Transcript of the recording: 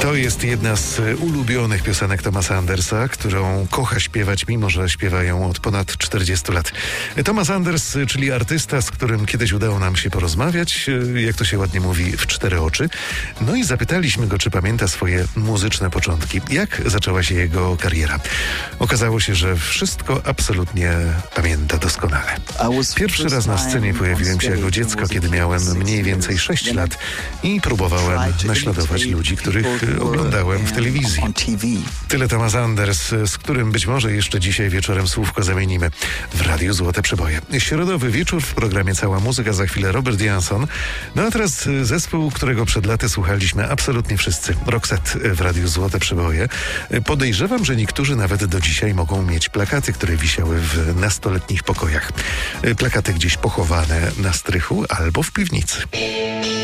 To jest jedna z ulubionych piosenek Thomasa Andersa, którą kocha śpiewać, mimo że śpiewa ją od ponad 40 lat. Thomas Anders, czyli artysta, z którym kiedyś udało nam się porozmawiać, jak to się ładnie mówi, w cztery oczy. No i zapytaliśmy go, czy pamięta swoje muzyczne początki. Jak zaczęła się jego kariera? Okazało się, że wszystko absolutnie pamięta doskonale. Pierwszy raz na scenie pojawiłem się jako dziecko, kiedy miałem mniej więcej 6 lat i próbowałem naśladować ludzi, których oglądałem w telewizji. Tyle Thomas Anders, z którym być może jeszcze dzisiaj wieczorem słówko zamienimy w Radiu Złote Przeboje. Środowy wieczór w programie Cała Muzyka, za chwilę Robert Jansson. No a teraz zespół, którego przed laty słuchaliśmy absolutnie wszyscy. Roxette w Radiu Złote Przeboje. Podejrzewam, że niektórzy nawet do dzisiaj mogą mieć plakaty, które wisiały w nastoletnich pokojach. Plakaty gdzieś pochowane na strychu albo w piwnicy.